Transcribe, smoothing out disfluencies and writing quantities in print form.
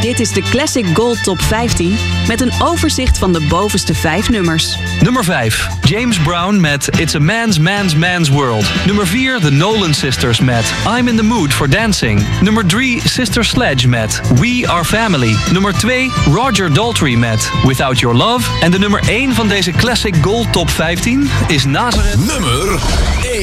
Dit is de Classic Gold Top 15 met een overzicht van de bovenste 5 nummers. Nummer 5. James Brown met It's a Man's World. Nummer 4. The Nolan Sisters met I'm in the Mood for Dancing. Nummer 3. Sister Sledge met We Are Family. Nummer 2. Roger Daltrey met Without Your Love. En de nummer 1 van deze Classic Gold Top 15 is Nazareth. Nummer 1.